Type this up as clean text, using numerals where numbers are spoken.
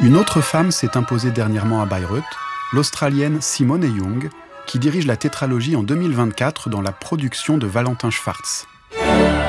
Une autre femme s'est imposée dernièrement à Bayreuth, l'Australienne Simone Young, qui dirige la tétralogie en 2024 dans la production de Valentin Schwartz.